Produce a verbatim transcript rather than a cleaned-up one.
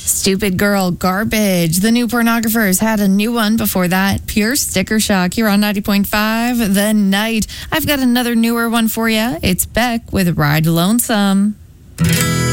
Stupid Girl, Garbage. The New Pornographers had a new one before that. Pure Sticker Shock. You're on ninety point five The Night. I've got another newer one for you. It's Beck with Ride Lonesome.